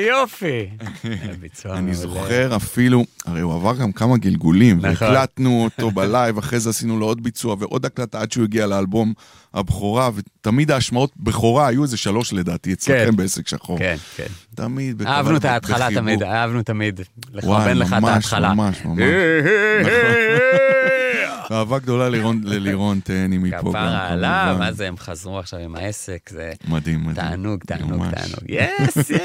יופי. אני זוכר אפילו, הרי הוא עבר גם כמה גלגולים, והקלטנו אותו בלייב, אחרי זה עשינו לו עוד ביצוע, ועוד הקלטה עד שהוא הגיע לאלבום הבכורה, ותמיד ההשמעות בכורה היו איזה 3 לדעתי, אצלכם בעסק שחור. כן, כן. תמיד. אהבנו את ההתחלה תמיד, אהבנו תמיד. לכוון לך את ההתחלה. ממש, ממש. אהבה גדולה ללירון תהני מפה. כפרה עליו, מה זה, הם חזרו עכשיו עם העסק, זה מדהים, מדהים. תענוג. יס.